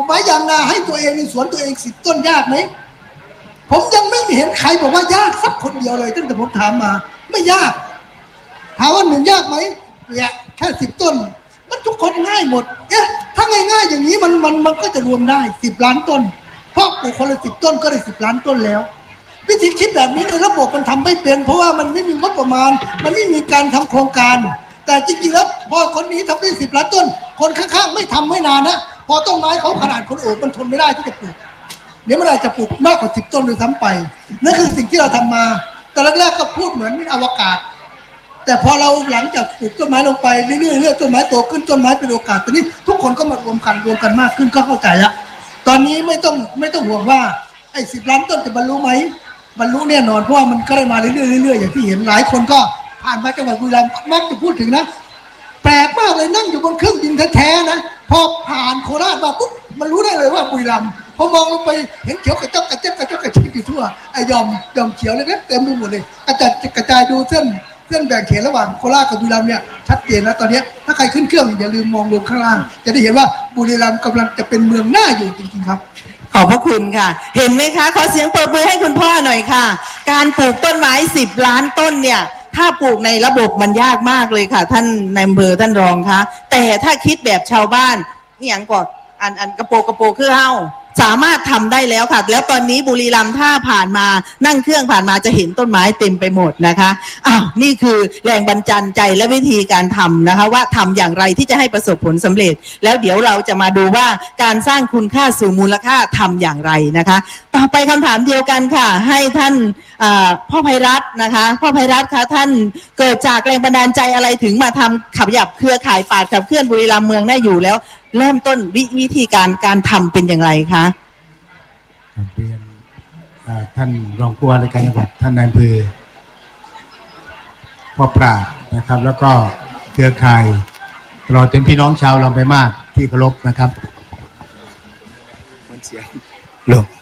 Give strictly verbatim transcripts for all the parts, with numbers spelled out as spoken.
ไม้ยางนาให้ตัวเองในสวนตัวเองสิบต้นยากไหมผมยังไม่เห็นใครบอกว่ายากสักคนเดียวเลยตั้งแต่ผมถามมาไม่ยากถามว่าหนึ่งยากไหมเนี่ยแค่สิบต้นมันทุกคนง่ายหมดเอ๊ะถ้าง่ายๆอย่างนี้มันมันมันก็จะรวมได้สิบล้านต้นเพราะปลูกคนละสิบต้นก็ได้สิบล้านต้นแล้ววิธีคิดแบบนี้ในระบบมันทำไม่เป็นเพราะว่ามันไม่มีงบประมาณมันไม่มีการทำโครงการแต่จริงๆแล้วพอคนนี้ทำได้สิบล้านต้นคนข้างๆไม่ทำไม่นานนะพอต้นไม้เขาขนาดคนโอบมันทนไม่ได้ที่จะปลูกเดี๋ยวเมื่อไรจะปลูกมากกว่าสิบต้นเลยซ้ำไปนั่นคือสิ่งที่เราทำมาแต่แรกๆก็พูดเหมือนอวกาศแต่พอเราหลังจากปลูกต้นไม้ลงไปเรื่อยๆเรื่อยๆต้นไม้โตขึ้นต้นไม้เป็นโอกาสตอนนี้ทุกคนก็มารวมกันรวมกันมากขึ้นก็เข้าใจละตอนนี้ไม่ต้องไม่ต้องห่วงว่าไอ้สิบล้านต้นจะบรรลุไหมบรรลุแน่นอนเพราะว่ามันก็ได้มาเรื่อยๆเรื่อยๆอย่างที่เห็นหลายคนก็ผ่านมาจังหวัดบุรีรัมย์มักจะพูดถึงนะแปลกมากเลยนั่งอยู่บนเครื่องบินแท้ๆนะพอผ่านโคราชมาปุ๊บมันรู้ได้เลยว่าบุรีรัมย์พอมองลงไปเห็นเขียวกระจับกระเจ็บกระจับกระชิบอยู่ทั่วไอ้ยอมยอมเขียวเล็กๆเต็มไปหมดเลยกระจายกระจายดูเส้นเส้นแบ่งเขตระหว่างโคราชกับบุรีรัมย์เนี่ยชัดเจนนะตอนนี้ถ้าใครขึ้นเครื่องอย่าลืมมองลงข้างล่างจะได้เห็นว่าบุรีรัมย์กำลังจะเป็นเมืองหน้าอยู่จริงๆครับขอบพระคุณค่ะเห็นไหมคะขอเสียงปรบมือให้คุณพ่อหน่อยค่ะการปลูกต้นไม้สิบล้านต้นเนี่ยถ้าปลูกในระบบมันยากมากเลยค่ะท่านนายอำเภอท่านรองคะแต่ถ้าคิดแบบชาวบ้านนี่อย่างก่อนอันอันกระโปกระโปคือเฮาสามารถทำได้แล้วค่ะแล้วตอนนี้บุรีรัมย์ถ้าผ่านมานั่งเครื่องผ่านมาจะเห็นต้นไม้เต็มไปหมดนะคะอ้าวนี่คือแรงบันดาลใจและวิธีการทำนะคะว่าทำอย่างไรที่จะให้ประสบผลสำเร็จแล้วเดี๋ยวเราจะมาดูว่าการสร้างคุณค่าสู่มูลค่าทำอย่างไรนะคะต่อไปคำถามเดียวกันค่ะให้ท่านพ่อไพรัตน์นะคะพ่อไพรัตน์คะท่านเกิดจากแรงบันดาลใจอะไรถึงมาทำขับขยับเครือข่ายปราชญ์ขับเคลื่อนบุรีรัมย์เมืองน่าอยู่แล้วเริ่มต้นววิธีการการทำเป็นอย่างไรคะเรียนท่านรองผู้ว่าราชการจังหวัดท่านนายอำเภอพ่อปราชญ์นะครับแล้วก็เครือข่ายตลอดจนพี่น้องชาวลำปางมาศที่เคารพนะครับเสียงลง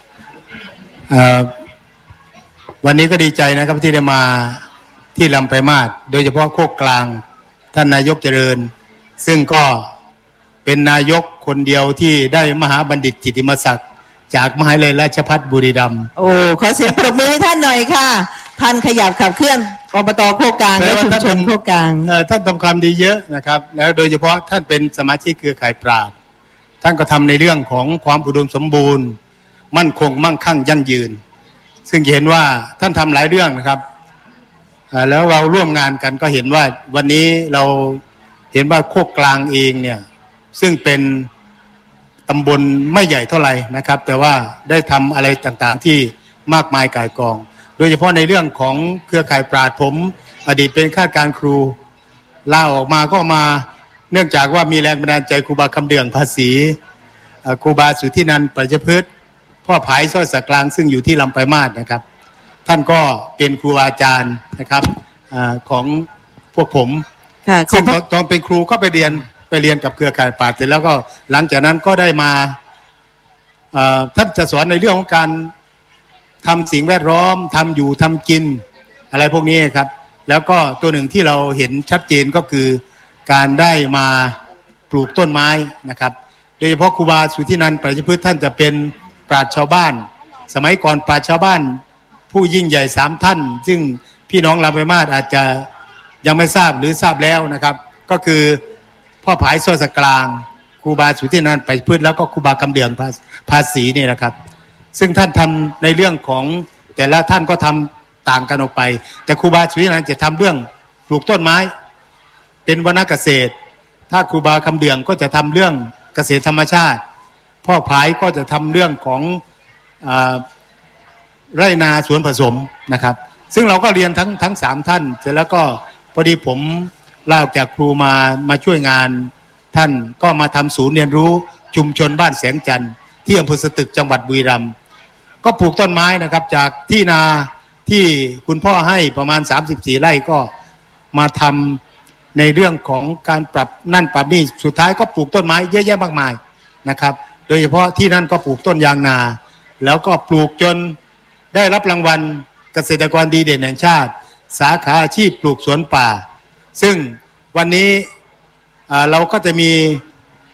วันนี้ก็ดีใจนะครับที่ได้มาที่ลำปางมาศโดยเฉพาะโคกกลางท่านนายกเจริญซึ่งก็เป็นนายกคนเดียวที่ได้มหาบัณฑิตกิตติมศักดิ์จากมหาวิทยาลัยราชภัฏบุรีรัมย์โอ้ขอเสียงปรบมือให้ท่านหน่อยค่ะท่านขยับขับเคลื่อนอบตโคกกลางและชุมชนโคกกลางท่านทำความดีเยอะนะครับแล้วโดยเฉพาะท่านเป็นสมาชิกเครือข่ายปราชญ์ท่านก็ทำในเรื่องของความอุดมสมบูรณ์มั่นคงมั่งคั่งยั่งยืนซึ่งเห็นว่าท่านทำหลายเรื่องนะครับแล้วเราร่วมงานกันก็เห็นว่าวันนี้เราเห็นว่าโคกกลางเองเนี่ยซึ่งเป็นตำบลไม่ใหญ่เท่าไหร่นะครับแต่ว่าได้ทำอะไรต่างๆที่มากมายก่ายกองโดยเฉพาะในเรื่องของเครือข่ายปราชญ์ผมอดีตเป็นข้าราชการครูลาออกมาก็มาเนื่องจากว่ามีแรงบันดาลใจครูบาคำเดืองภาษีครูบาสุทธินันท์ปัญญพฤกษ์พ่อผายสร้อยสักกลางซึ่งอยู่ที่ลำปางมาศนะครับท่านก็เป็นครูอาจารย์นะครับของพวกผมซึ่งตอนเป็นครูก็ไปเรียนไปเรียนกับเครือข่ายปราชญ์เสร็จแล้วก็หลังจากนั้นก็ได้มาท่านจะสอนในเรื่องของการทำสิ่งแวดล้อมทำอยู่ทำกินอะไรพวกนี้ครับแล้วก็ตัวหนึ่งที่เราเห็นชัดเจนก็คือการได้มาปลูกต้นไม้นะครับโดยเฉพาะครูบาสุทธินันท์ปัญญพฤกษ์ท่านจะเป็นปราชญ์ชาวบ้านสมัยก่อนปราชญ์ชาวบ้านผู้ยิ่งใหญ่สามท่านซึ่งพี่น้องลำปางมาศอาจจะยังไม่ทราบหรือทราบแล้วนะครับก็คือพ่อผายสร้อยสักกลางครูบาสุทธินันท์ปัญญพฤกษ์แล้วก็ครูบาคำเดืองภาษีนี่นะครับซึ่งท่านทำในเรื่องของแต่ละท่านก็ทำต่างกันออกไปแต่ครูบาสุทธินันท์จะทำเรื่องปลูกต้นไม้เป็นวรรณเกษตรถ้าครูบาคำเดืองก็จะทำเรื่องเกษตรธรรมชาติพ่อผายก็จะทำเรื่องของไร่นาสวนผสมนะครับซึ่งเราก็เรียนทั้งทั้งสามท่านเสร็จแล้วก็พอดีผมลาออกจากครูมามาช่วยงานท่านก็มาทำศูนย์เรียนรู้ชุมชนบ้านแสงจันทร์ที่อำเภอสตึกจังหวัดบุรีรัมย์ก็ปลูกต้นไม้นะครับจากที่นาที่คุณพ่อให้ประมาณสามสิบสี่ไร่ก็มาทำในเรื่องของการปรับนั่นปรับนี่สุดท้ายก็ปลูกต้นไม้เยอะแยะมากมายนะครับโดยเฉพาะที่นั่นก็ปลูกต้นยางนาแล้วก็ปลูกจนได้รับรางวัลเกษตรกรดีเด่นแห่งชาติสาขาอาชีพปลูกสวนป่าซึ่งวันนี้เราก็จะมี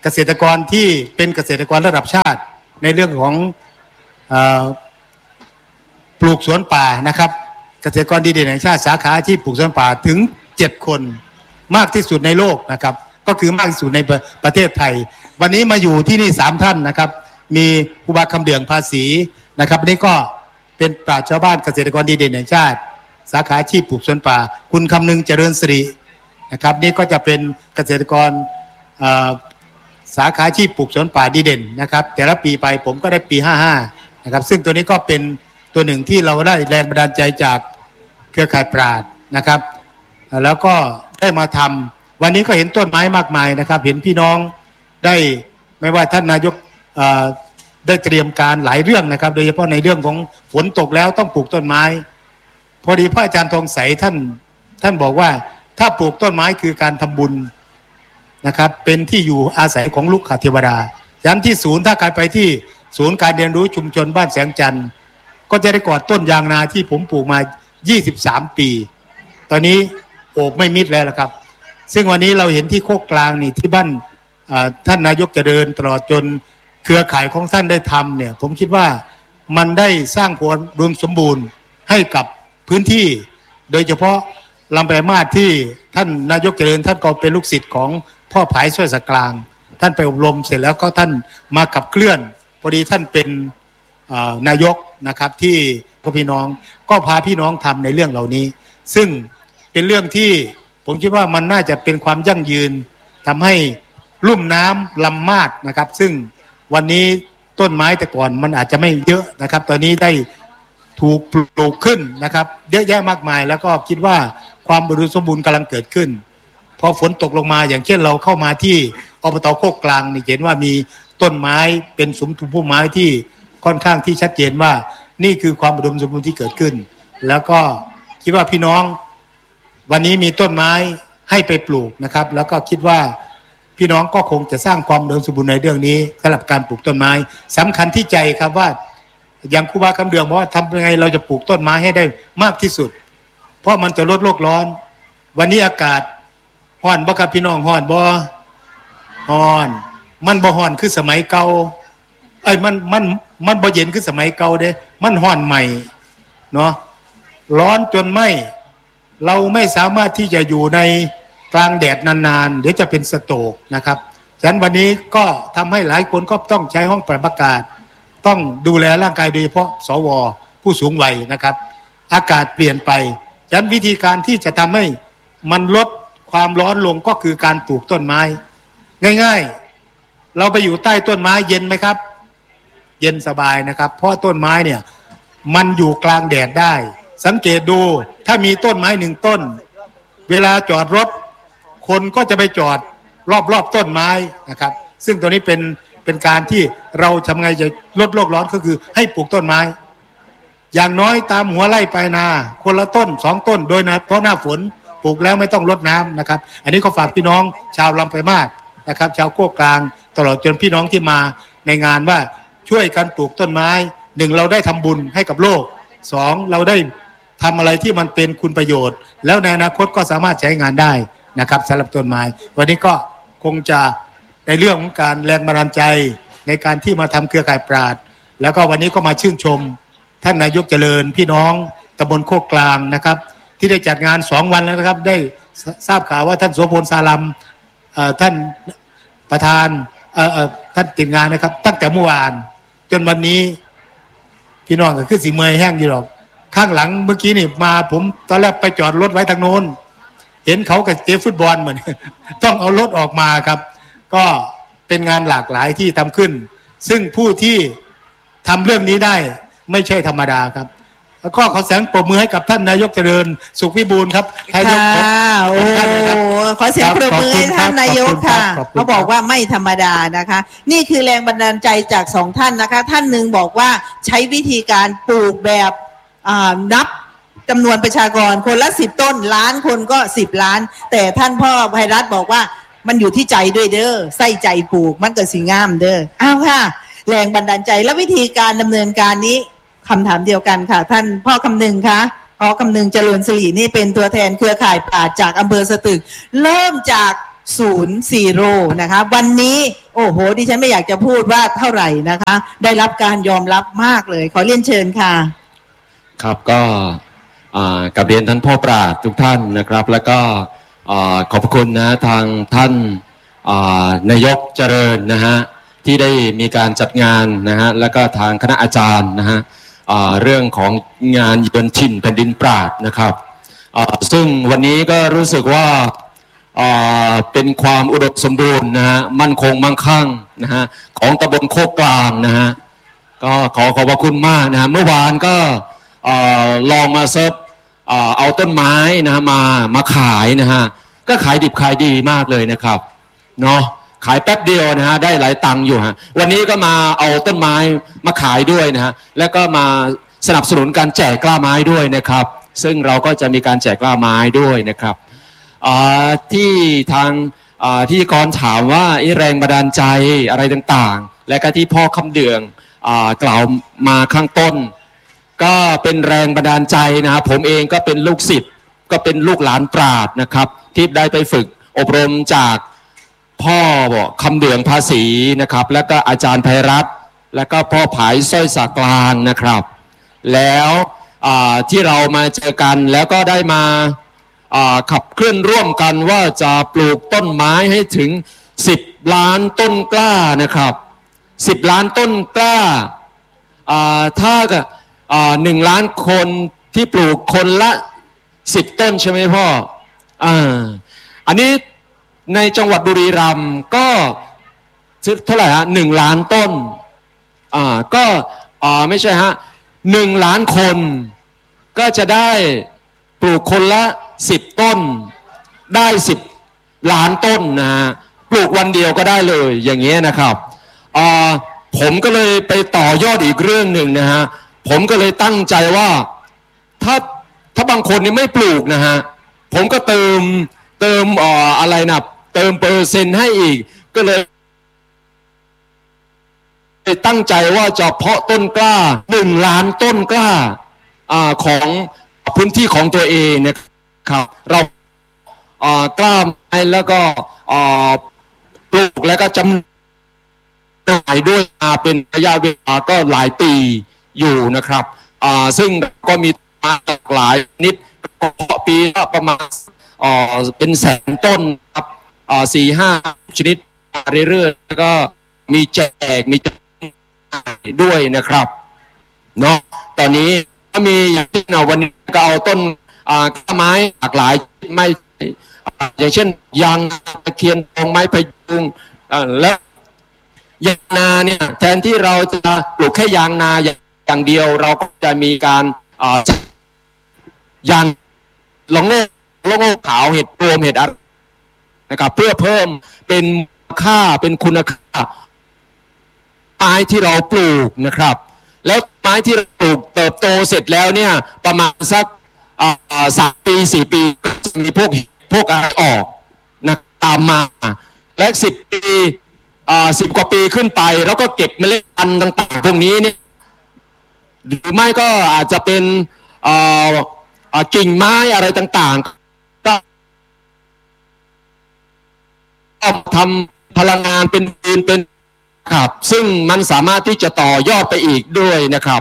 เกษตรกรที่เป็นเกษตรกรระดับชาติในเรื่องของเอ่อปลูกสวนป่านะครับเกษตรกรดีเด่นแห่งชาติสาขาที่ปลูกสวนป่าถึงเจ็ดคนมากที่สุดในโลกนะครับก็คือมากที่สุดในประเทศไทยวันนี้มาอยู่ที่นี่สามท่านนะครับมีครูบาคำเดืองภาษีนะครับนี่ก็เป็นปราชญ์ชาวบ้านเกษตรกรดีเด่นแห่งชาติสาขาอาชีพปลูกสวนป่าคุณคำนึงเจริญสิรินะครับนี่ก็จะเป็นเกษตรกรสาขาอาชีพปลูกสวนป่าดีเด่นนะครับแต่ละปีไปผมก็ได้ปีห้าห้านะครับซึ่งตัวนี้ก็เป็นตัวหนึ่งที่เราได้แรงบันดาลใจจากเครือข่ายปราชญ์นะครับแล้วก็ได้มาทำวันนี้ก็เห็นต้นไม้มากมายนะครับเห็นพี่น้องได้ไม่ว่าท่านนายกได้เตรียมการหลายเรื่องนะครับโดยเฉพาะในเรื่องของฝนตกแล้วต้องปลูกต้นไม้พอดีพระอาจารย์ทองใสท่านท่านบอกว่าถ้าปลูกต้นไม้คือการทำบุญนะครับเป็นที่อยู่อาศัยของลูกขเทวดาฉะนั้นที่ศูนย์ถ้าใครไปที่ศูนย์การเรียนรู้ชุมชนบ้านแสงจันทร์ก็จะได้กอดต้นยางนาที่ผมปลูกมายี่สิบสามปีตอนนี้โอบไม่มิดแล้วครับซึ่งวันนี้เราเห็นที่โคกกลางนี่ที่บ้านท่านนายกเจริญตลอดจนเครือข่ายของท่านได้ทำเนี่ยผมคิดว่ามันได้สร้างความรวมสมบูรณ์ให้กับพื้นที่โดยเฉพาะลำปางมาศที่ท่านนายกเจริญท่านก็เป็นลูกศิษย์ของพ่อผายสร้อยสักกลางท่านไปอบรมเสร็จแล้วก็ท่านมาขับเคลื่อนพอดีท่านเป็นนายกนะครับที่พ่อพี่น้องก็พาพี่น้องทำในเรื่องเหล่านี้ซึ่งเป็นเรื่องที่ผมคิดว่ามันน่าจะเป็นความยั่งยืนทำให้ลุ่มน้ำลำมาดนะครับซึ่งวันนี้ต้นไม้แต่ก่อนมันอาจจะไม่เยอะนะครับตอนนี้ได้ถูกปลูกขึ้นนะครับเยอะแยะมากมายแล้วก็คิดว่าความอุดมสมบูรณ์กำลังเกิดขึ้นพอฝนตกลงมาอย่างเช่นเราเข้ามาที่อบตโคกกลางนี่เห็นว่ามีต้นไม้เป็นสมทุมพุ่มไม้ที่ค่อนข้างที่ชัดเจนว่านี่คือความอุดมสมบูรณ์ที่เกิดขึ้นแล้วก็คิดว่าพี่น้องวันนี้มีต้นไม้ให้ไปปลูกนะครับแล้วก็คิดว่าพี่น้องก็คงจะสร้างความอุดมสมบูรณ์ในเรื่องนี้สำหรับการปลูกต้นไม้สำคัญที่ใจครับว่าอย่างครูบาคำเดืองบอกว่าทำยังไงเราจะปลูกต้นไม้ให้ได้มากที่สุดเพราะมันจะลดโลกร้อนวันนี้อากาศร้อนบ่ครับพี่น้องร้อนบ่ร้อนมันบ่ร้อนคือสมัยเก่าเอ้ยมันมันมันบ่เย็นคือสมัยเก่าเด้มันร้อนใหม่เนาะร้อนจนไม่เราไม่สามารถที่จะอยู่ในกลางแดดนานๆเดี๋ยวจะเป็นสโตรกนะครับฉะนั้นวันนี้ก็ทำให้หลายคนก็ต้องใช้ห้องปรับอากาศต้องดูแลร่างกายโดยเฉพาะสวผู้สูงวัยนะครับอากาศเปลี่ยนไปฉะนั้นวิธีการที่จะทำให้มันลดความร้อนลงก็คือการปลูกต้นไม้ง่ายๆเราไปอยู่ใต้ต้นไม้เย็นไหมครับเย็นสบายนะครับเพราะต้นไม้เนี่ยมันอยู่กลางแดดได้สังเกตดูถ้ามีต้นไม้หนึ่งต้นเวลาจอดรถคนก็จะไปจอดรอบๆต้นไม้นะครับซึ่งตัวนี้เป็นเป็นการที่เราทำไงจะลดโลกร้อนก็คือให้ปลูกต้นไม้อย่างน้อยตามหัวไร่ปลายนาคนละต้นสองต้นโดยนะเพราะหน้าฝนปลูกแล้วไม่ต้องรดน้ำนะครับอันนี้ก็ฝากพี่น้องชาวลำปางมาศนะครับชาวโคกกลางตลอดจนพี่น้องที่มาในงานว่าช่วยกันปลูกต้นไม้หนึ่งเราได้ทำบุญให้กับโลกสองเราได้ทำอะไรที่มันเป็นคุณประโยชน์แล้วในอนาคตก็สามารถใช้งานได้นะครับสำหรับต้นไม้วันนี้ก็คงจะในเรื่องของการแรงบันดาลใจในการที่มาทำเครือข่ายปราชญ์แล้วก็วันนี้ก็มาชื่นชมท่านนายกเจริญพี่น้องตำบลโคกกลางนะครับที่ได้จัดงานสองวันแล้วนะครับได้ทราบข่าวว่าท่านโสพลสาลัมท่านประธานท่านติดงานนะครับตั้งแต่เมื่อวานจนวันนี้พี่น้องก็คือสีเมย์แห้งอยู่หรอกข้างหลังเมื่อกี้นี่มาผมตอนแรกไปจอดรถไว้ทางโน้นเห็นเขากับเตะฟุตบอลเหมือนต้องเอารถออกมาครับก็เป็นงานหลากหลายที่ทำขึ้นซึ่งผู้ที่ทำเรื่องนี้ได้ไม่ใช่ธรรมดาครับแล้วก็ขอเสียงปรบมือให้กับท่านนายกเจริญสุขวิบูลย์ครับค่ะโอ้ขอเสียงปรบมือให้ท่านนายกค่ะเขาบอกว่าไม่ธรรมดานะคะนี่คือแรงบันดาลใจจากสองท่านนะคะท่านหนึ่งบอกว่าใช้วิธีการปลูกแบบนับจำนวนประชากรคนละสิบต้นล้านคนก็สิบล้านแต่ท่านพ่อไพรัตน์บอกว่ามันอยู่ที่ใจด้วยเด้อใส่ใจปลูกมันเกิดสิ่งงามเด้ออ้าวค่ะแรงบันดาลใจและวิธีการดำเนินการนี้คำถามเดียวกันค่ะท่านพ่อคำนึงคะพ่อคำนึงเจริญสิรินี่เป็นตัวแทนเครือข่ายปราชญ์จากอำเภอสตึกเริ่มจากศูนย์ซีโร่นะคะวันนี้โอ้โหดิฉันไม่อยากจะพูดว่าเท่าไหร่นะคะได้รับการยอมรับมากเลยขอเรียนเชิญค่ะครับก็กับเรียนท่านพ่อปราชญ์ทุกท่านนะครับแล้วก็ขอบคุณนะทางท่านนายกเจริญนะฮะที่ได้มีการจัดงานนะฮะแล้วก็ทางคณะอาจารย์นะฮะเรื่องของงานเยือนถิ่นแผ่นดินปราชญ์นะครับซึ่งวันนี้ก็รู้สึกว่าเป็นความอุดมสมบูรณ์นะฮะมั่นคงมั่งคั่งนะฮะของตำบลโคกกลางนะฮะก็ขอขอบพระคุณมากนะฮะเมื่อวานก็ลองมาเซิร์ฟเอาต้นไม้นะมามาขายนะฮะก็ขายดิบขายดีมากเลยนะครับเนาะขายแป๊บเดียวนะฮะได้หลายตังค์อยู่ฮะวันนี้ก็มาเอาต้นไม้มาขายด้วยนะฮะแล้วก็มาสนับสนุนการแจกกล้าไม้ด้วยนะครับซึ่งเราก็จะมีการแจกกล้าไม้ด้วยนะครับที่ทางที่กรถามว่าแรงบันดาลใจอะไรต่างๆและก็ที่พ่อคำเดืองกล่าวมาข้างต้นก็เป็นแรงบันดาลใจนะครับผมเองก็เป็นลูกศิษย์ก็เป็นลูกหลานปราชญ์นะครับที่ได้ไปฝึกอบรมจากพ่อคำเดืองภาษีนะครับแล้วก็อาจารย์ไพรัตน์แล้วก็พ่อผายสร้อยสากลางนะครับแล้วที่เรามาเจอกันแล้วก็ได้มาขับเคลื่อนร่วมกันว่าจะปลูกต้นไม้ให้ถึงสิบล้านต้นกล้านะครับสิบล้านต้นกล้าถ้าหนึ่งล้านคนที่ปลูกคนละสิบต้นใช่ไหมพ่ออ่าอันนี้ในจังหวัดบุรีรัมย์ก็เท่าไหร่ฮะหนึ่งล้านต้นอ่าก็อ่าไม่ใช่ฮะหนึ่งล้านคนก็จะได้ปลูกคนละสิบต้นได้สิบล้านต้นนะฮะปลูกวันเดียวก็ได้เลยอย่างเงี้ยนะครับอ่าผมก็เลยไปต่อยอดอีกเรื่องหนึ่งนะฮะผมก็เลยตั้งใจว่าถ้าถ้าบางคนนี่ไม่ปลูกนะฮะผมก็เติมเติมอ่ออะไรนะเติมเปอร์เซ็นต์ให้อีกก็เลยตั้งใจว่าจะเพาะต้นกล้าหนึ่งล้านต้นกล้าอ่าของพื้นที่ของตัวเองนะครับเราอ่ากล้าไม้แล้วก็อ่าปลูกแล้วก็จำหน่ายด้วยมาเป็นระยะเวลาก็หลายปีอยู่นะครับอ่าซึ่งก็มีมาหลายนิดปีละประมาณอ่าเป็นแสนต้นครับอ่าสี่ห้าชนิดเรื่อยๆแล้วก็มีแจกมีแจกด้วยนะครับเนาะตอนนี้ก็มีอย่างที่เราวันนี้ก็เอาต้นอ่าไม้หลากหลายไม้อย่างเช่นยางตะเคียนทองไม้พยุงอ่าและยางนาเนี่ยแทนที่เราจะปลูกแค่ยางนาอย่างเดียวเราก็จะมีการอ่ายางละโงกละโงกขาวเห็ดรวมเห็ดอะไรนะครับเพื่อเพิ่มเป็นค่าเป็นคุณค่าไม้ที่เราปลูกนะครับแล้วไม้ที่เราปลูกเติบโตเสร็จแล้วเนี่ยประมาณสักสามปีสี่ปีก็จะมีพวกพวกอะไรออกนะตามมาและสิบปีสิบกว่าปีขึ้นไปแล้วก็เก็บเมล็ดพันธุ์ต่างๆพวกนี้เนี่ยหรือไม่ก็อาจจะเป็นกิ่งไม้อะไรต่างๆก็ทำพลังงานเป็นปืนเป็นครับซึ่งมันสามารถที่จะต่อยอดไปอีกด้วยนะครับ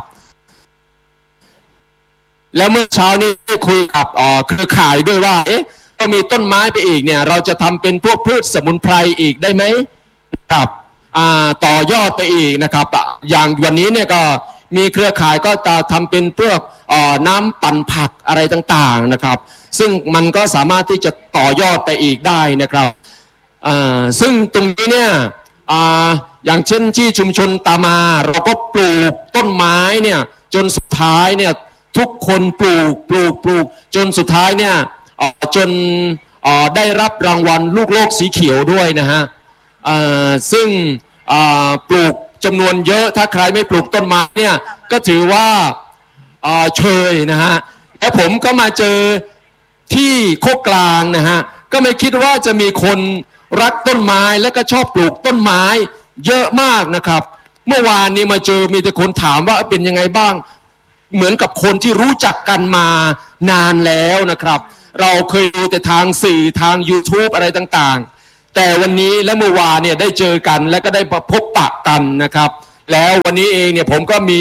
แล้วเมื่อเช้านี้ได้คุยกับเครือข่ายด้วยว่าเอ๊ะก็มีต้นไม้ไปอีกเนี่ยเราจะทำเป็นพวกพืชสมุนไพรอีกได้ไหมครับต่อยอดไปอีกนะครับอย่างวันนี้เนี่ยก็มีเครือข่ายก็จะทำเป็นพวกน้ำปั่นผักอะไรต่างๆนะครับซึ่งมันก็สามารถที่จะต่อยอดไปอีกได้นะครับซึ่งตรงนี้เนี่ยอย่างเช่นที่ชุมชนตามาเราก็ปลูกต้นไม้เนี่ยจนสุดท้ายเนี่ยทุกคนปลูกปลูกปลูกจนสุดท้ายเนี่ยจนได้รับรางวัลลูกโลกสีเขียวด้วยนะฮะซึ่งปลูกจำนวนเยอะถ้าใครไม่ปลูกต้นไม้เนี่ยก็ถือว่าเชยนะฮะแล้วผมก็มาเจอที่โคกกลางนะฮะก็ไม่คิดว่าจะมีคนรักต้นไม้และก็ชอบปลูกต้นไม้เยอะมากนะครับเมื่อวานนี้มาเจอมีแต่คนถามว่าเป็นยังไงบ้างเหมือนกับคนที่รู้จักกันมานานแล้วนะครับเราเคยดูแต่ทางสื่อทาง YouTube อะไรต่างๆแต่วันนี้และเมื่อวานเนี่ยได้เจอกันและก็ได้พบปะกันนะครับแล้ววันนี้เองเนี่ยผมก็มี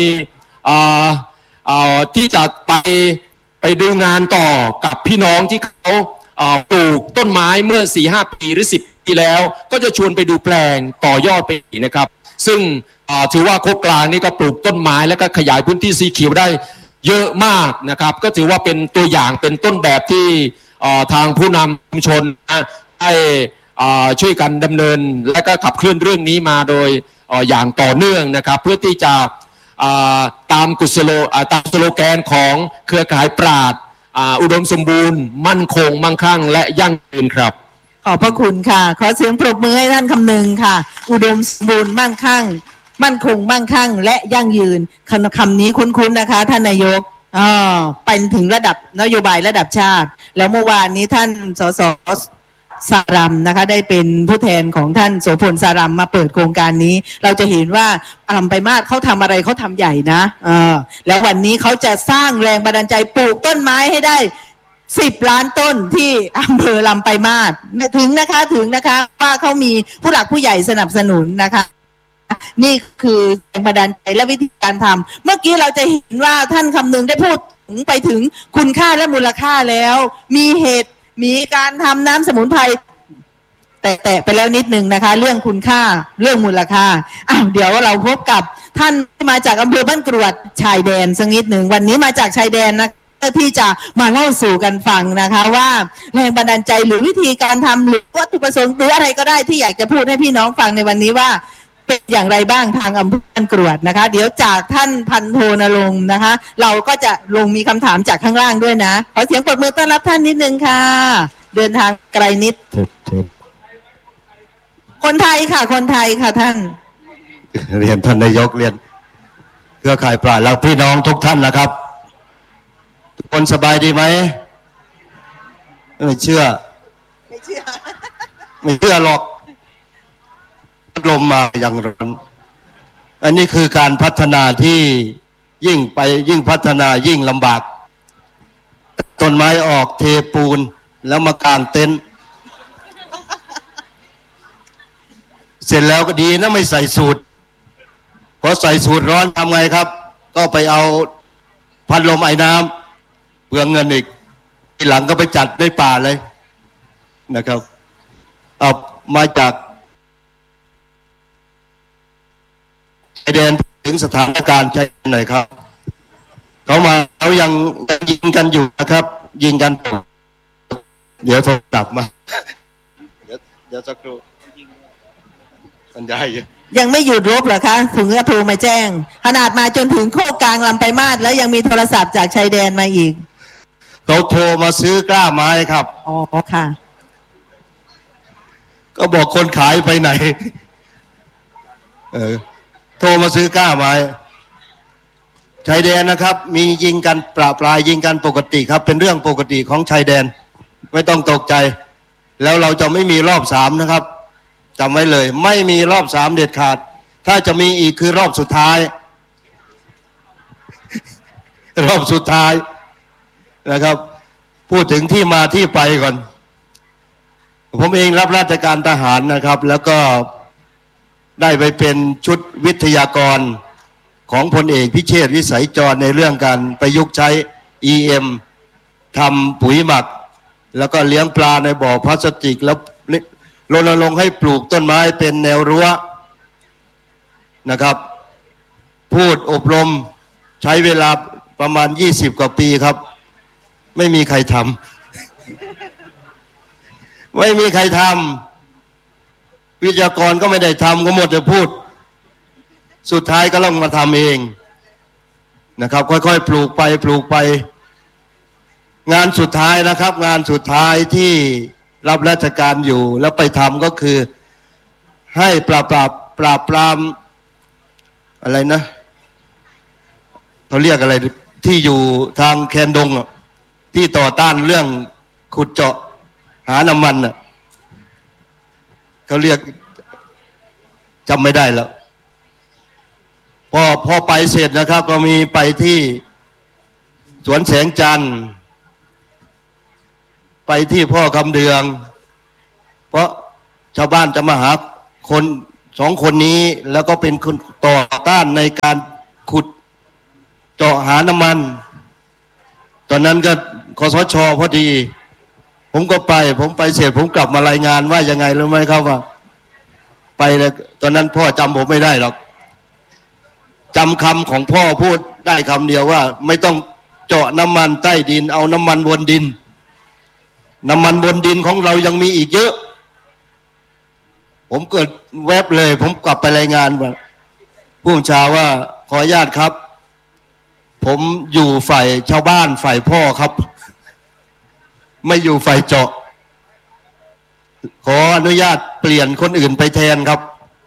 ที่จะไปไปดูงานต่อกับพี่น้องที่เขาปลูกต้นไม้เมื่อ สี่ห้า ปีหรือสิบปีแล้วก็จะชวนไปดูแปลงต่อยอดไปอีกนะครับซึ่งถือว่าโคกกลางนี่ก็ปลูกต้นไม้แล้วก็ขยายพื้นที่สีเขียวได้เยอะมากนะครับก็ถือว่าเป็นตัวอย่างเป็นต้นแบบที่ทางผู้นำชุมชนได้ช่วยกันดำเนินและก็ขับเคลื่อนเรื่องนี้มาโดยอย่างต่อเนื่องนะครับเพื่อที่จะตามกุศโลตามสโลแกนของเครือข่ายปราชญ์อุดมสมบูรณ์มั่นคงมั่งคั่งและยั่งยืนครับขอบพระคุณค่ะขอเสียงปรบมือให้ท่านคำนึงค่ะอุดมสมบูรณ์มั่งคั่งมั่นคงมั่งคั่งและยั่งยืนคำนี้คุ้นๆนะคะท่านนายกอ๋อไปถึงระดับนโยบายระดับชาติแล้วเมื่อวานนี้ท่านสสสารัมนะคะได้เป็นผู้แทนของท่านโสพลสารัมมาเปิดโครงการนี้เราจะเห็นว่าอำไปมาศเขาทำอะไรเขาทำใหญ่นะเออแล้ววันนี้เขาจะสร้างแรงบันดาลใจปลูกต้นไม้ให้ได้สิบล้านต้นที่อำเภอลำปลายมาศถึงนะคะถึงนะคะว่าเขามีผู้หลักผู้ใหญ่สนับสนุนนะคะนี่คือแรงบันดาลใจและวิธีการทำเมื่อกี้เราจะเห็นว่าท่านคำนึงได้พูดถึงไปถึงคุณค่าและมูลค่าแล้วมีเหตุมีการทำน้ำสมุนไพรแต่แต่ไปแล้วนิดนึงนะคะเรื่องคุณค่าเรื่องมูลค่าอ้าวเดี๋ยวเราพบกับท่านที่มาจากอำเภอบ้านกรวดชายแดนสักนิดหนึ่งวันนี้มาจากชายแดนนะที่จะมาเล่าสู่กันฟังนะคะว่าแรงบันดาลใจหรือวิธีการทำหรือวัตถุประสงค์หรืออะไรก็ได้ที่อยากจะพูดให้พี่น้องฟังในวันนี้ว่าเป็นอย่างไรบ้างทางอำเภอบ้านกรวดนะคะเดี๋ยวจากท่านพันโทนรงค์นะคะเราก็จะลงมีคำถามจากข้างล่างด้วยนะขอเสียงปรบมือต้อนรับท่านนิดนึงค่ะเดินทางไกลนิดคนไทยค่ะคนไทยค่ะท่านเรียนท่านนายกเรียนเครือข่ายปราชญ์และพี่น้องทุกท่านนะครับทุกคนสบายดีไหมไม่เชื่อไม่เชื่อไม่เชื่อหรอกลมมาอย่างร้อนอันนี้คือการพัฒนาที่ยิ่งไปยิ่งพัฒนายิ่งลำบากต้นไม้ออกเทปูนแล้วมากางเต็นท์เสร็จแล้วก็ดีนะไม่ใส่สูตรพอใส่สูตรร้อนทำไงครับก็ไปเอาพัดลมไอ้น้ำเปลืองเงินอีกทีหลังก็ไปจัดในป่าเลยนะครับเอามาจากชายแดนถึงสถานการณ์ชายแดนหน่อยครับเขามาเขายังยิงกันอยู่นะครับยิงกันเดี๋ยวโทรกลับมาเดี๋ยวเดี๋ยวสักครู่มันได้ยังไม่หยุดรบเหรอคะถึงจะโทรมาแจ้งขนาดมาจนถึงโคกกลางลำปลายมาศแล้วยังมีโทรศัพท์จากชายแดนมาอีกเขาโทรมาซื้อกล้าไม้ครับอ๋อค่ะก็บอกคนขายไปไหนเออโทรมาซื้อกล้าไม้ชายแดนนะครับมียิงกันปราบปรายยิงกันปกติครับเป็นเรื่องปกติของชายแดนไม่ต้องตกใจแล้วเราจะไม่มีรอบสามนะครับจำไว้เลยไม่มีรอบสามเด็ดขาดถ้าจะมีอีกคือรอบสุดท้ายรอบสุดท้ายนะครับพูดถึงที่มาที่ไปก่อนผมเองรับราชการทหารนะครับแล้วก็ได้ไปเป็นชุดวิทยากรของพลเอกพิเชษฐ์วิสัยจรในเรื่องการประยุกต์ใช้ อี เอ็ม ทำปุ๋ยหมักแล้วก็เลี้ยงปลาในบ่อพลาสติกแล้วรณรงค์ให้ปลูกต้นไม้เป็นแนวรั้วนะครับพูดอบรมใช้เวลาประมาณยี่สิบกว่าปีครับไม่มีใครทำไม่มีใครทำวิทยากรก็ไม่ได้ทำก็หมดแต่พูดสุดท้ายก็ต้องมาทำเองนะครับค่อยๆปลูกไปปลูกไปงานสุดท้ายนะครับงานสุดท้ายที่รับราชการอยู่แล้วไปทำก็คือให้ปราบปราบปราบปรามอะไรนะเขาเรียกอะไรที่อยู่ทางแคนดงที่ต่อต้านเรื่องขุดเจาะหาน้ำมันน่ะเขาเรียกจำไม่ได้แล้วพอพอไปเสร็จนะครับก็มีไปที่สวนแสงจันทร์ไปที่พ่อคำเดืองเพราะชาวบ้านจะมาหาคนสองคนนี้แล้วก็เป็นคนต่อต้านในการขุดเจาะหาน้ำมันตอนนั้นก็คสช.พอดีผมก็ไปผมไปเสร็จผมกลับมารายงานว่ายังไงรู้ไหมครับว่าไปเลยตอนนั้นพ่อจำผมไม่ได้หรอกจำคำของพ่อพูดได้คำเดียวว่าไม่ต้องเจาะน้ำมันใต้ดินเอาน้ำมันบนดินน้ำมันบนดินของเรายังมีอีกเยอะผมเกิดแวบเลยผมกลับไปรายงานว่าผู้บัญชาว่าขออนุญาตครับผมอยู่ฝ่ายชาวบ้านฝ่ายพ่อครับไม่อยู่ฝ่ายเจาะขออนุญาตเปลี่ยนคนอื่นไปแทนครับ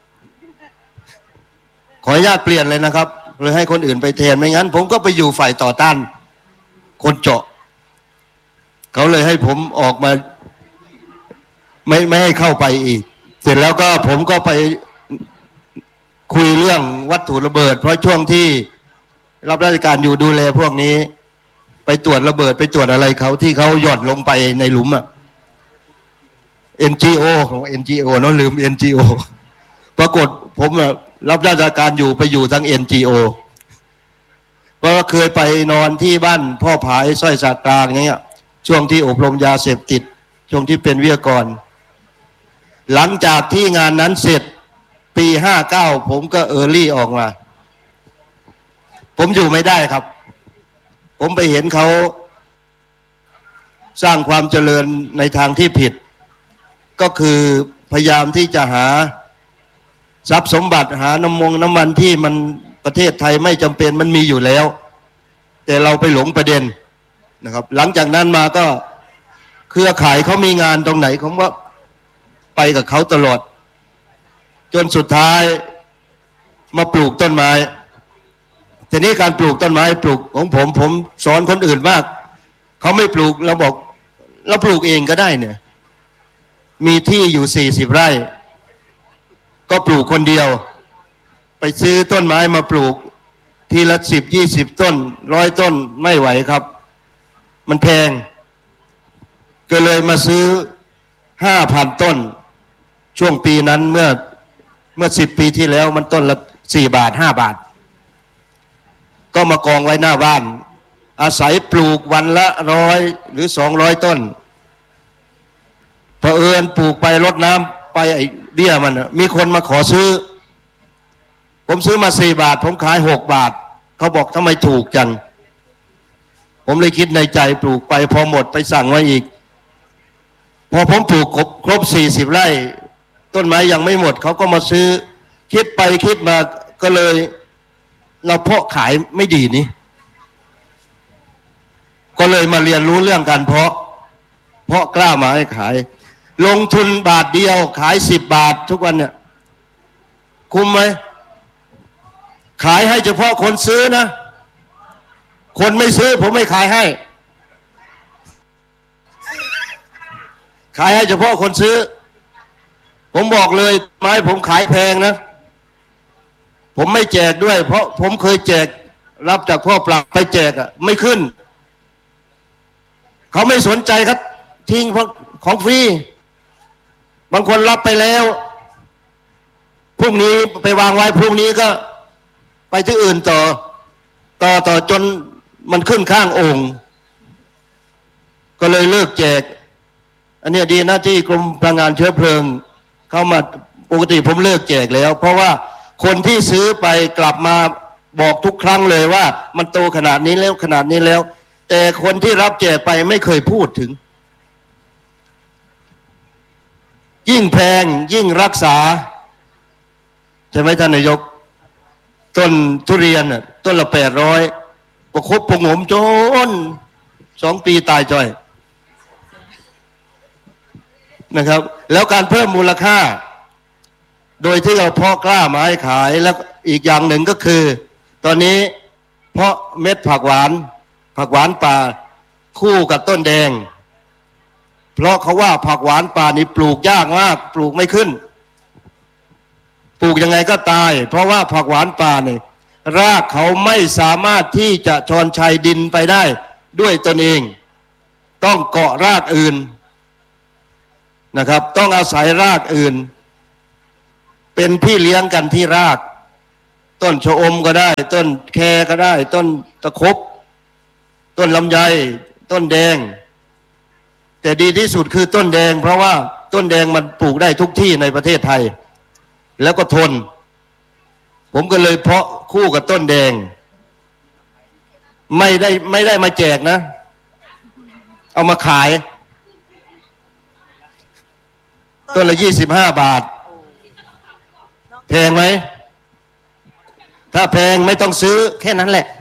ขออนุญาตเปลี่ยนเลยนะครับหรือให้คนอื่นไปแทนไม่งั้นผมก็ไปอยู่ฝ่ายต่อต้านคนเจาะเขาเลยให้ผมออกมาไม่ไม่ให้เข้าไปอีกเสร็จแล้วก็ผมก็ไปคุยเรื่องวัตถุระเบิดเพราะช่วงที่รับราชการอยู่ดูแลพวกนี้ไปตรวจระเบิดไปตรวจอะไรเขาที่เขาหย่อนลงไปในหลุมอะ เอ็น จี โอ ของ เอ็น จี โอ เนาะลืม เอ็น จี โอ ปรากฏผมรับราชการอยู่ไปอยู่ทั้ง เอ็น จี โอ เพราะว่าเคยไปนอนที่บ้านพ่อผายสร้อยสากลางอย่างเงี้ยช่วงที่อบรมยาเสพติดช่วงที่เป็นวิทยากรหลังจากที่งานนั้นเสร็จปีห้าเก้าผมก็เออร์ลี่ออกมาผมอยู่ไม่ได้ครับผมไปเห็นเขาสร้างความเจริญในทางที่ผิดก็คือพยายามที่จะหาทรัพย์สมบัติหาน้ำมงน้ำมันที่มันประเทศไทยไม่จำเป็นมันมีอยู่แล้วแต่เราไปหลงประเด็นนะครับหลังจากนั้นมาก็เครือข่ายเขามีงานตรงไหนผมว่าไปกับเขาตลอดจนสุดท้ายมาปลูกต้นไม้ทีนี้การปลูกต้นไม้ปลูกของผมผมสอนคนอื่นมากเขาไม่ปลูกเราบอกเราปลูกเองก็ได้เนี่ยมีที่อยู่สี่สิบไร่ก็ปลูกคนเดียวไปซื้อต้นไม้มาปลูกทีละสิบยี่สิบต้นร้อยต้นไม่ไหวครับมันแพงก็เลยมาซื้อห้าพันต้นช่วงปีนั้นเมื่อเมื่อสิบปีที่แล้วมันต้นละสี่บาทห้าบาทก็มากองไว้หน้าบ้านอาศัยปลูกวันละร้อยหรือสองร้อยต้นเผอิญปลูกไปรดน้ำไปไอ้เบี้ยมันมีคนมาขอซื้อผมซื้อมาสี่บาทผมขายหกบาทเขาบอกทำไมถูกจังผมเลยคิดในใจปลูกไปพอหมดไปสั่งไว้อีกพอผมปลูกครบครบสี่สิบไร่ต้นไม้ยังไม่หมดเขาก็มาซื้อคิดไปคิดมาก็เลยเราเพาะขายไม่ดีนี่ก็เลยมาเรียนรู้เรื่องการเพาะเพาะกล้าไม้ขายลงทุนบาทเดียวขายสิบบาททุกวันเนี่ยคุ้มไหมขายให้เฉพาะคนซื้อนะคนไม่ซื้อผมไม่ขายให้ขายให้เฉพาะคนซื้อผมบอกเลยไม้ผมขายแพงนะผมไม่แจกด้วยเพราะผมเคยแจกรับจากพ่อปลาไปแจกอ่ะไม่ขึ้นเขาไม่สนใจครับทิ้งเพราะของฟรีบางคนรับไปแล้วพรุ่งนี้ไปวางไว้พรุ่งนี้ก็ไปที่อื่นต่อต่อต่อจนมันขึ้นข้างโอ่งก็เลยเลิกแจกอันนี้ดีนะที่กรมพลังงานเชื้อเพลิงเข้ามาปกติผมเลิกแจกแล้วเพราะว่าคนที่ซื้อไปกลับมาบอกทุกครั้งเลยว่ามันโตขนาดนี้แล้วขนาดนี้แล้วแต่คนที่รับแจกไปไม่เคยพูดถึงยิ่งแพงยิ่งรักษาใช่ไหมท่านนายกต้นทุเรียนน่ะต้นละแปดร้อยประคบประงมจนสองปีตายจ่อยนะครับแล้วการเพิ่มมูลค่าโดยที่เราเพาะกล้าไม้ขายแล้วอีกอย่างหนึ่งก็คือตอนนี้เพาะเม็ดผักหวานผักหวานป่าคู่กับต้นแดงเพราะเขาว่าผักหวานป่านี่ปลูกยากมากปลูกไม่ขึ้นปลูกยังไงก็ตายเพราะว่าผักหวานป่านี่รากเขาไม่สามารถที่จะชอนชัยดินไปได้ด้วยตนเองต้องเกาะรากอื่นนะครับต้องอาศัยรากอื่นเป็นพี่เลี้ยงกันที่รากต้นชะอมก็ได้ต้นแคก็ได้ต้นตะคบต้นลำไยต้นแดงแต่ดีที่สุดคือต้นแดงเพราะว่าต้นแดงมันปลูกได้ทุกที่ในประเทศไทยแล้วก็ทนผมก็เลยเพาะคู่กับต้นแดงไม่ได้ไม่ได้มาแจกนะเอามาขายต้นละยี่สิบห้าบาทแพงไหมถ้าแพงไม่ต้องซื้อแค่นั้นแหละ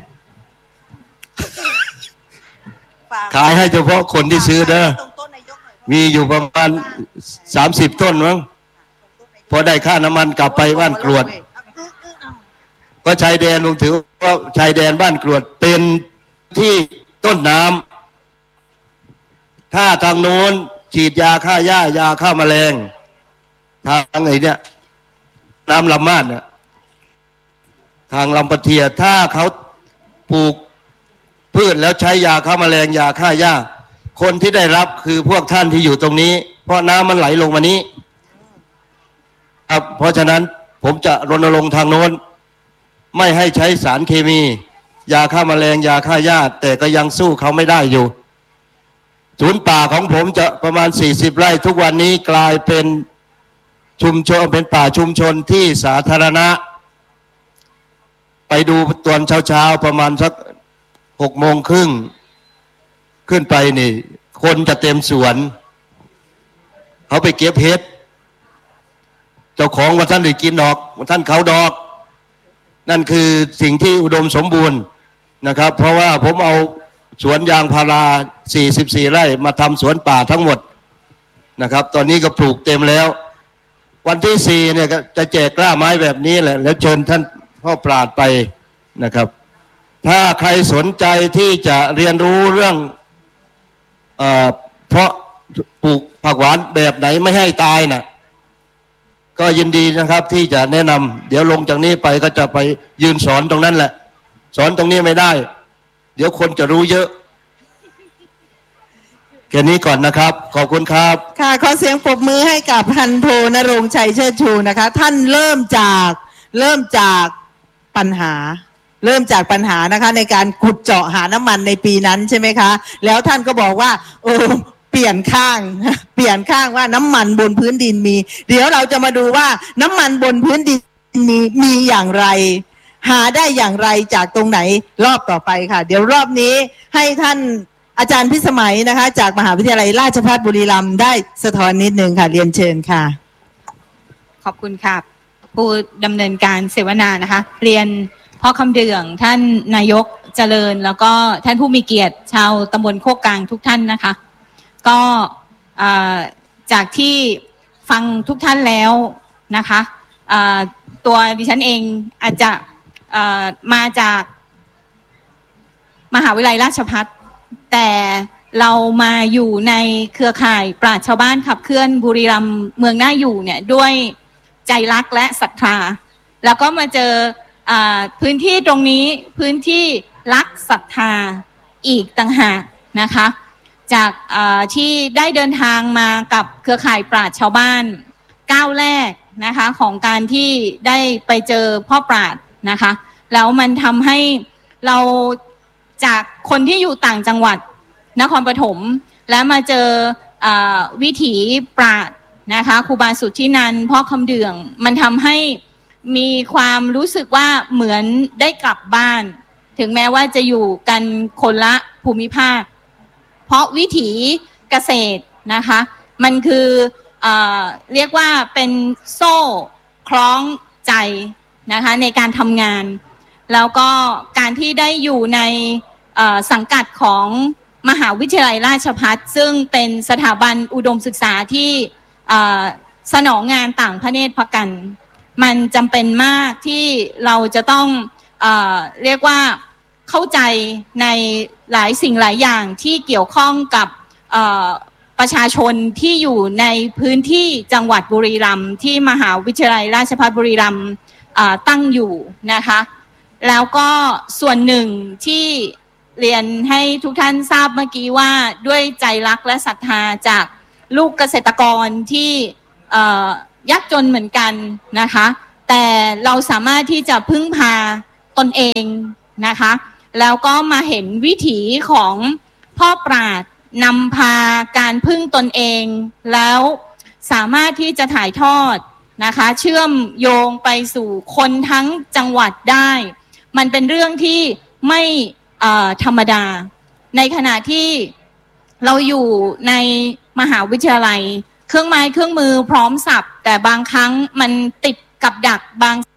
ขายให้เฉพาะคนที่ซื้อเด้อมีอยู่ประมาณสามสิบต้นมั้งพอได้ค่าน้ำมันกลับไปบ้านกรวดก็ชายแดนลุงถือว่าชายแดนบ้านกรวดเป็นที่ต้นน้ำถ้าทางโน้นฉีดยาฆ่าหญ้ายาฆ่าแมลงทางไหนเนี่ยน้ำลำมาดเนี่ยทางลำปะเทียถ้าเขาปลูกพืชแล้วใช้ยาฆ่าแมลงยาฆ่าหญ้าคนที่ได้รับคือพวกท่านที่อยู่ตรงนี้เพราะน้ำมันไหลลงมานี้ครับเพราะฉะนั้นผมจะรณรงค์ทางโน้นไม่ให้ใช้สารเคมียาฆ่าแมลงยาฆ่าหญ้าแต่ก็ยังสู้เขาไม่ได้อยู่ศูนย์ป่าของผมจะประมาณสี่สิบไร่ทุกวันนี้กลายเป็นชุมชนเป็นป่าชุมชนที่สาธารณะไปดูตอนเช้าๆประมาณสักหกโมงครึ่งขึ้นไปนี่คนจะเต็มสวนเขาไปเก็บเห็ดเจ้าของว่าท่านได้กินดอกว่าท่านเขาดอกนั่นคือสิ่งที่อุดมสมบูรณ์นะครับเพราะว่าผมเอาสวนยางพาราสี่สิบสี่ไร่มาทำสวนป่าทั้งหมดนะครับตอนนี้ก็ปลูกเต็มแล้ววันที่สี่เนี่ยจะแจกกล้าไม้แบบนี้แหละแล้วเชิญท่านพ่อปราชญ์ไปนะครับถ้าใครสนใจที่จะเรียนรู้เรื่องเอ่อเพราะปลูกผักหวานแบบไหนไม่ให้ตายน่ะก็ยินดีนะครับที่จะแนะนำเดี๋ยวลงจากนี้ไปก็จะไปยืนสอนตรงนั้นแหละสอนตรงนี้ไม่ได้เดี๋ยวคนจะรู้เยอะแค่นี้ก่อนนะครับขอบคุณครับค่ะขอเสียงปรบมือให้กับพันโทณรงค์ชัยเชิดชูนะคะท่านเริ่มจากเริ่มจากปัญหาเริ่มจากปัญหานะคะในการขุดเจาะหาน้ำมันในปีนั้นใช่ไหมคะแล้วท่านก็บอกว่าโอ้เปลี่ยนข้างเปลี่ยนข้างว่าน้ำมันบนพื้นดินมีเดี๋ยวเราจะมาดูว่าน้ำมันบนพื้นดินมีมีอย่างไรหาได้อย่างไรจากตรงไหนรอบต่อไปค่ะเดี๋ยวรอบนี้ให้ท่านอาจารย์พิสมัยนะคะจากมหาวิทยาลัยราชภัฏบุรีรัมย์ได้สะท้อนนิดนึงค่ะเรียนเชิญค่ะขอบคุณค่ะผู้ดำเนินการเสวนานะคะเรียนพ่อคำเดืองท่านนายกเจริญแล้วก็ท่านผู้มีเกียรติชาวตำบลโคกกลางทุกท่านนะคะก็จากที่ฟังทุกท่านแล้วนะคะตัวดิฉันเองอาจจะมาจากมหาวิทยาลัยราชภัฏแต่เรามาอยู่ในเครือข่ายปราชญ์ชาวบ้านขับเคลื่อนบุรีรัมย์เมืองน่าอยู่เนี่ยด้วยใจรักและศรัทธาแล้วก็มาเจอพื้นที่ตรงนี้พื้นที่รักศรัทธาอีกต่างหากนะคะจากที่ได้เดินทางมากับเครือข่ายปราชญ์ชาวบ้านก้าวแรกนะคะของการที่ได้ไปเจอพ่อปราชญ์นะคะแล้วมันทำให้เราจากคนที่อยู่ต่างจังหวัดนครปฐมแล้วมาเจอวิถีปราชญ์นะคะครูบาสุทธินันท์พ่อคำเดืองมันทำให้มีความรู้สึกว่าเหมือนได้กลับบ้านถึงแม้ว่าจะอยู่กันคนละภูมิภาคเพราะวิถีเกษตรนะคะมันคือเอ่อเรียกว่าเป็นโซ่คล้องใจนะคะในการทำงานแล้วก็การที่ได้อยู่ในสังกัดของมหาวิทยาลัยราชภัฏซึ่งเป็นสถาบันอุดมศึกษาที่สนองงานต่างพระเนตรพระกันมันจำเป็นมากที่เราจะต้องเอ่อเรียกว่าเข้าใจในหลายสิ่งหลายอย่างที่เกี่ยวข้องกับเอ่อประชาชนที่อยู่ในพื้นที่จังหวัดบุรีรัมย์ที่มหาวิทยาลัยราชภัฏบุรีรัมย์ตั้งอยู่นะคะแล้วก็ส่วนหนึ่งที่เรียนให้ทุกท่านทราบเมื่อกี้ว่าด้วยใจรักและศรัทธาจากลูกเกษตรกรที่ยากจนเหมือนกันนะคะแต่เราสามารถที่จะพึ่งพาตนเองนะคะแล้วก็มาเห็นวิถีของพ่อปราชญ์นำพาการพึ่งตนเองแล้วสามารถที่จะถ่ายทอดนะคะเชื่อมโยงไปสู่คนทั้งจังหวัดได้มันเป็นเรื่องที่ไม่ธรรมดาในขณะที่เราอยู่ในมหาวิทยาลัยเครื่องไม้เครื่องมือพร้อมสับแต่บางครั้งมันติดกับดักบาง